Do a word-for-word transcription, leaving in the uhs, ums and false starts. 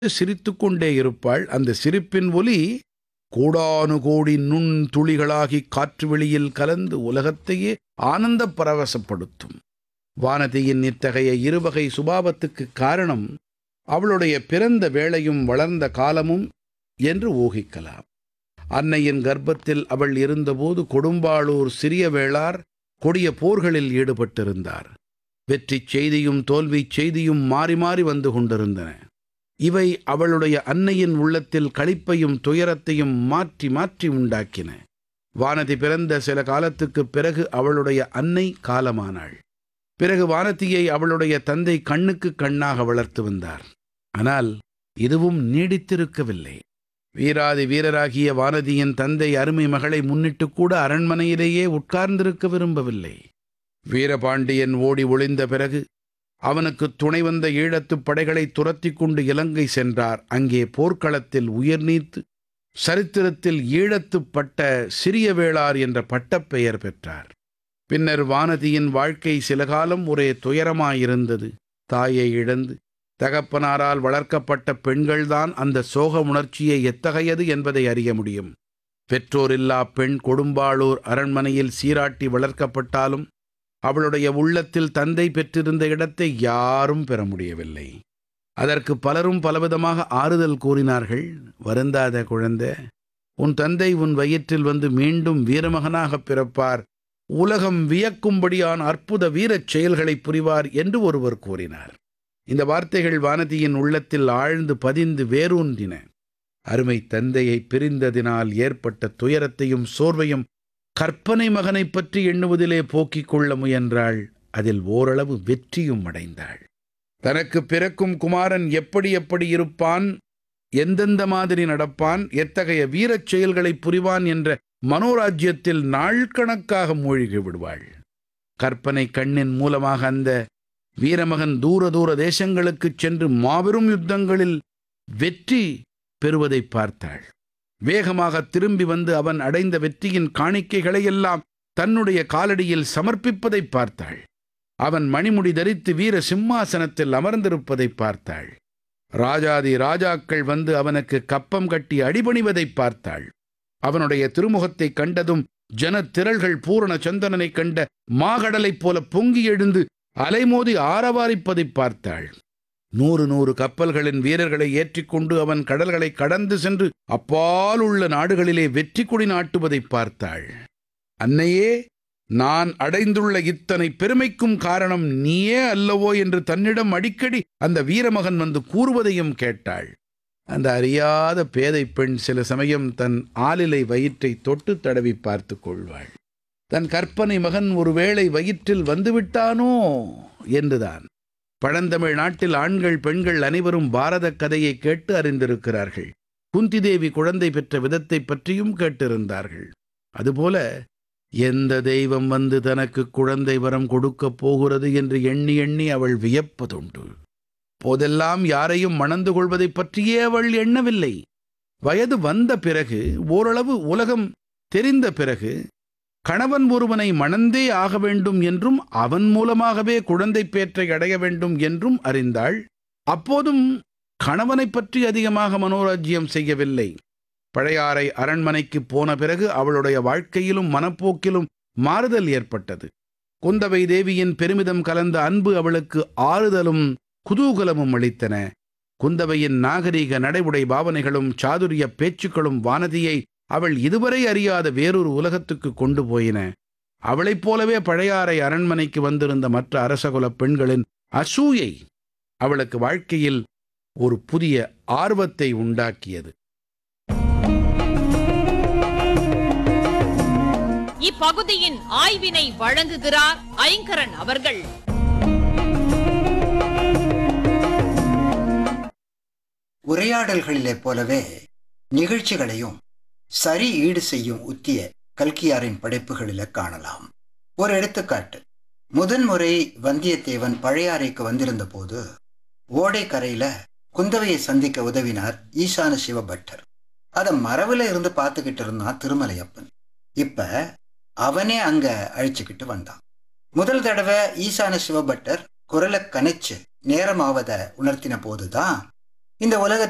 சிரித்துக் கொண்டே இருப்பாள். அந்த சிரிப்பின் ஒலி கோடானு கோடி நுண் துளிகளாகி காற்று வெளியில் கலந்து உலகத்தையே ஆனந்தப் பரவசப்படுத்தும். வானதியின் இத்தகைய இருவகை சுபாவத்துக்கு காரணம் அவளுடைய பிறந்த வேளையும் வளர்ந்த காலமும் என்று ஊகிக்கலாம். அன்னையின் கர்ப்பத்தில் அவள் இருந்தபோது கொடும்பாளூர் சிறிய வேளார் கொடிய போர்களில் ஈடுபட்டிருந்தார். வெற்றிச் செய்தியும் தோல்விச் செய்தியும் மாறி மாறி வந்து கொண்டிருந்தன. இவை அவளுடைய அன்னையின் உள்ளத்தில் களிப்பையும் துயரத்தையும் மாற்றி மாற்றி உண்டாக்கின. வானதி பிறந்த சில காலத்துக்குப் பிறகு அவளுடைய அன்னை காலமானாள். பிறகு வானதியை அவளுடைய தந்தை கண்ணுக்கு கண்ணாக வளர்த்து வந்தார். ஆனால் இதுவும் நீடித்திருக்கவில்லை. வீராதி வீரராகிய வானதியின் தந்தை அருமை மகளை முன்னிட்டு கூட அரண்மனையிலேயே உட்கார்ந்திருக்க விரும்பவில்லை. வீரபாண்டியன் ஓடி ஒளிந்த பிறகு அவனுக்கு துணை வந்த ஈழத்துப் படைகளை துரத்தி கொண்டு இலங்கை சென்றார். அங்கே போர்க்களத்தில் உயிர் நீத்து சரித்திரத்தில் ஈழத்துப் பட்ட சிறிய வேளார் என்ற பட்டப்பெயர் பெற்றார். பின்னர் வானதியின் வாழ்க்கை சில காலம் ஒரே துயரமாயிருந்தது. தாயை இழந்து தகப்பனாரால் வளர்க்கப்பட்ட பெண்கள்தான் அந்த சோக உணர்ச்சியை எத்தகையது என்பதை அறிய முடியும். பெற்றோரில்லா பெண் கொடும்பாளூர் அரண்மனையில் சீராட்டி வளர்க்கப்பட்டாலும் அவளுடைய உள்ளத்தில் தந்தை பெற்றிருந்த இடத்தை யாரும் பெற முடியவில்லை. அதற்கு பலரும் பலவிதமாக ஆறுதல் கூறினார்கள். வருந்தாத குழந்தை, உன் தந்தை உன் வயிற்றில் வந்து மீண்டும் வீரமகனாகப் பிறப்பார், உலகம் வியக்கும்படியான அற்புத வீரச் செயல்களை புரிவார் என்று ஒருவர் கூறினார். இந்த வார்த்தைகள் வானதியின் உள்ளத்தில் ஆழ்ந்து பதிந்து வேரூன்றின. அருமை தந்தையை பிரிந்ததினால் ஏற்பட்ட துயரத்தையும் சோர்வையும் கற்பனை மகனை பற்றி எண்ணுவதிலே போக்கிக் கொள்ள முயன்றாள். அதில் ஓரளவு வெற்றியும் அடைந்தாள். தனக்கு பிறக்கும் குமாரன் எப்படி எப்படி இருப்பான், எந்தெந்த மாதிரி நடப்பான், எத்தகைய வீரச் செயல்களை புரிவான் என்ற மனோராஜ்யத்தில் நாள் கணக்காக மூழ்கி விடுவாள். கற்பனை கண்ணின் மூலமாக அந்த வீரமகன் தூர தூர தேசங்களுக்குச் சென்று மாபெரும் யுத்தங்களில் வெற்றி பெறுவதை பார்த்தாள். வேகமாக திரும்பி வந்து அவன் அடைந்த வெற்றியின் காணிக்கைகளையெல்லாம் தன்னுடைய காலடியில் சமர்ப்பிப்பதை பார்த்தாள். அவன் மணிமுடி தரித்து வீர சிம்மாசனத்தில் அமர்ந்திருப்பதை பார்த்தாள். ராஜாதி ராஜாக்கள் வந்து அவனுக்கு கப்பம் கட்டி அடிபணிவதை பார்த்தாள். அவனுடைய திருமுகத்தை கண்டதும் ஜனத்திரள்கள் பூரண சந்தனனை கண்ட மாகடலைப் போல பொங்கி எழுந்து அலைமோதி ஆரவாரிப்பதை பார்த்தாள். நூறு நூறு கப்பல்களின் வீரர்களை ஏற்றிக்கொண்டு அவன் கடல்களை கடந்து சென்று அப்பால் உள்ள நாடுகளிலே வெற்றி கொடி நாட்டுவதை பார்த்தாள். அன்னையே, நான் அடைந்துள்ள இத்தனை பெருமைக்கும் காரணம் நீயே அல்லவோ என்று தன்னிடம் அடிக்கடி அந்த வீரமகன் வந்து கூறுவதையும் கேட்டாள். அந்த அறியாத பேதை பெண் சில சமயம் தன் ஆலிலை வயிற்றை தொட்டு தடவி பார்த்து கொள்வாள். தன் கற்பனை மகன் ஒருவேளை வயிற்றில் வந்துவிட்டானோ என்றுதான். பழந்தமிழ் நாட்டில் ஆண்கள் பெண்கள் அனைவரும் பாரத கதையை கேட்டு அறிந்திருக்கிறார்கள். குந்தி தேவி குழந்தை பெற்ற விதத்தை பற்றியும் கேட்டிருந்தார்கள். அதுபோல எந்த தெய்வம் வந்து தனக்கு குழந்தை வரம் கொடுக்கப் போகிறது என்று எண்ணி எண்ணி அவள் வியப்பதுண்டு. போதெல்லாம் யாரையும் மணந்து கொள்வதை பற்றியே அவள் எண்ணவில்லை. வயது வந்த பிறகு, ஓரளவு உலகம் தெரிந்த பிறகு, கணவன் ஒருவனை மணந்தே ஆக வேண்டும் என்றும் அவன் மூலமாகவே குழந்தை பேற்றை அடைய வேண்டும் என்றும் அறிந்தாள். அப்போதும் கணவனை பற்றி அதிகமாக மனோராஜ்யம் செய்யவில்லை. பழையாறை அரண்மனைக்கு போன பிறகு அவளுடைய வாழ்க்கையிலும் மனப்போக்கிலும் மாறுதல் ஏற்பட்டது. குந்தவை தேவியின் பெருமிதம் கலந்த அன்பு அவளுக்கு ஆறுதலும் குதூகலமும் அளித்தன. குந்தவையின் நாகரீக நடைமுறை பாவனைகளும் சாதுரிய பேச்சுக்களும் வானதியை அவள் இதுவரை அறியாத வேறொரு உலகத்துக்கு கொண்டு போயின. அவளைப் போலவே பழையாறை அரண்மனைக்கு வந்திருந்த மற்ற அரசகுலப் பெண்களின் அசூயை அவளுக்கு வாழ்க்கையில் ஒரு புதிய ஆர்வத்தை உண்டாக்கியது. இப்பகுதியின் ஆய்வினை வழங்குகிறார் ஐங்கரன் அவர்கள். உரையாடல்களிலே போலவே நிகழ்ச்சிகளையும் சரி ஈடு செய்யும் உத்திய கல்கியாரின் படைப்புகளில காணலாம். ஒரு எடுத்துக்காட்டு, முதன்முறை வந்தியத்தேவன் பழையாறைக்கு வந்திருந்த போது ஓடைக்கரையில குந்தவையை சந்திக்க உதவினார் ஈசான சிவபட்டர். அதை மரவுல இருந்து பார்த்துக்கிட்டு இருந்தான் திருமலையப்பன். இப்ப அவனே அங்க அழிச்சுக்கிட்டு வந்தான். முதல் தடவை ஈசான சிவபட்டர் குரலை கனைச்சு நேரமாவதை உணர்த்தின போதுதான் இந்த உலக